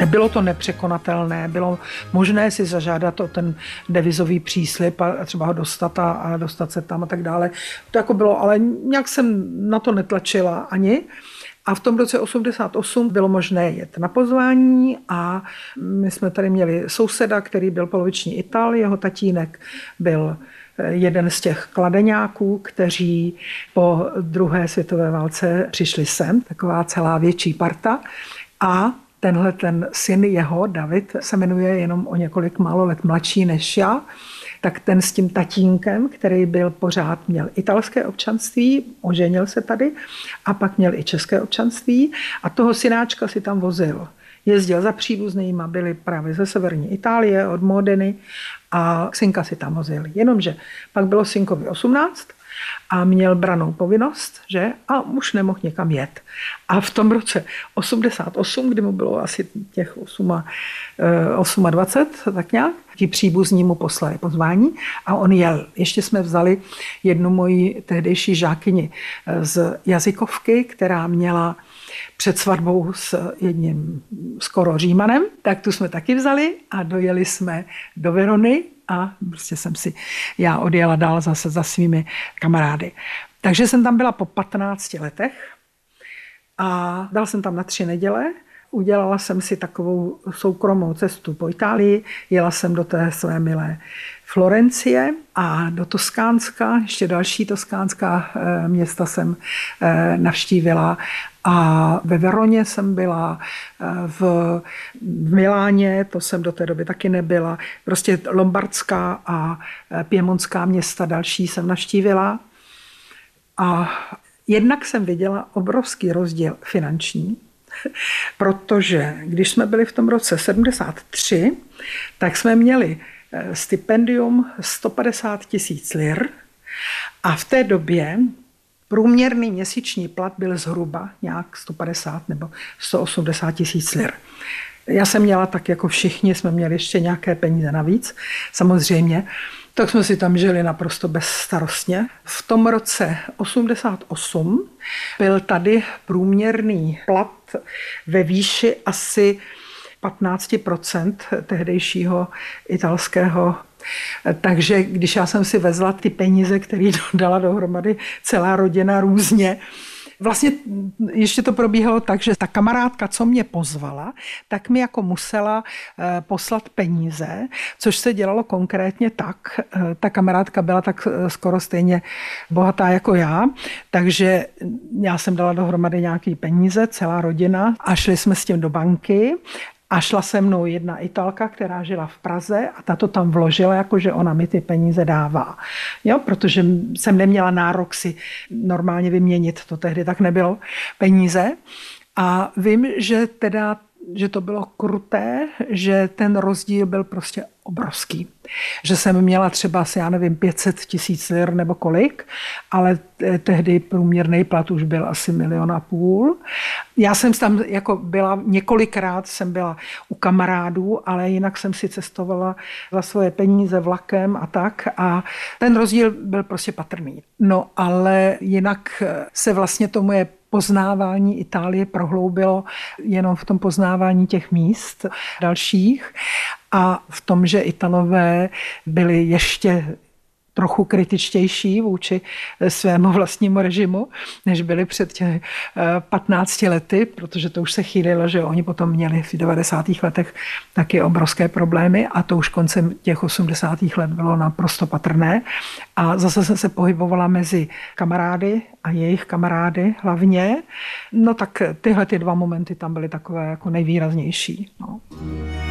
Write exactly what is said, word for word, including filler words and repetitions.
Bylo to nepřekonatelné, bylo možné si zažádat o ten devizový příslib a třeba ho dostat a, a dostat se tam a tak dále. To jako bylo, ale nějak jsem na to netlačila ani. A v tom roce osmdesát osm bylo možné jet na pozvání a my jsme tady měli souseda, který byl poloviční Ital, jeho tatínek byl jeden z těch kladeňáků, kteří po druhé světové válce přišli sem, taková celá větší parta. A tenhle ten syn jeho, David, se jmenuje jenom o několik málo let mladší než já, tak ten s tím tatínkem, který byl pořád, měl italské občanství, oženil se tady a pak měl i české občanství a toho synáčka si tam vozil. Jezdil za příbuznýma, byli právě ze severní Itálie, od Modeny a synka si tam vozil. Jenomže pak bylo synkovi osmnáct a měl branou povinnost, že? A už nemohl někam jet. A v tom roce osmdesát osm, kdy mu bylo asi těch dvacet osm, tak nějak, ti příbuzní mu poslali pozvání a on jel. Ještě jsme vzali jednu moji tehdejší žákyni z jazykovky, která měla před svatbou s jedním skoro Římanem, tak tu jsme taky vzali a dojeli jsme do Verony a prostě jsem si, já odjela dál zase za svými kamarády. Takže jsem tam byla po patnácti letech a dal jsem tam na tři neděle. Udělala jsem si takovou soukromou cestu po Itálii, jela jsem do té své milé Florencie a do Toskánska, ještě další toskánská města jsem navštívila a ve Veroně jsem byla, v Miláně, to jsem do té doby taky nebyla, prostě lombardská a piemontská města další jsem navštívila a jednak jsem viděla obrovský rozdíl finanční, protože když jsme byli v tom roce sedmdesát tři, tak jsme měli stipendium sto padesát tisíc lir a v té době průměrný měsíční plat byl zhruba nějak sto padesát nebo sto osmdesát tisíc lir. Já jsem měla tak jako všichni, jsme měli ještě nějaké peníze navíc, samozřejmě. Tak jsme si tam žili naprosto bezstarostně. V tom roce osmdesát osm byl tady průměrný plat ve výši asi patnáct procent tehdejšího italského. Takže když já jsem si vezla ty peníze, které dala dohromady celá rodina různě, vlastně ještě to probíhalo tak, že ta kamarádka, co mě pozvala, tak mi jako musela poslat peníze, což se dělalo konkrétně tak. Ta kamarádka byla tak skoro stejně bohatá jako já, takže já jsem dala dohromady nějaké peníze, celá rodina, a šli jsme s tím do banky. A šla se mnou jedna Italka, která žila v Praze a ta to tam vložila, jakože ona mi ty peníze dává. Jo, protože jsem neměla nárok si normálně vyměnit, to tehdy tak nebylo, peníze. A vím, že teda že to bylo kruté, že ten rozdíl byl prostě obrovský. Že jsem měla třeba, já nevím, pět set tisíc lir nebo kolik, ale tehdy průměrný plat už byl asi milion a půl. Já jsem tam jako byla, několikrát jsem byla u kamarádů, ale jinak jsem si cestovala za svoje peníze vlakem a tak a ten rozdíl byl prostě patrný. No ale jinak se vlastně to moje poznávání Itálie prohloubilo jenom v tom poznávání těch míst dalších a v tom, že Italové byli ještě trochu kritičtější vůči svému vlastnímu režimu, než byli před těmi patnácti lety, protože to už se chýlilo, že oni potom měli v devadesátých letech taky obrovské problémy a to už koncem těch osmdesátých let bylo naprosto patrné. A zase jsem se pohybovala mezi kamarády a jejich kamarády hlavně. No tak tyhle ty dva momenty tam byly takové jako nejvýraznější. No.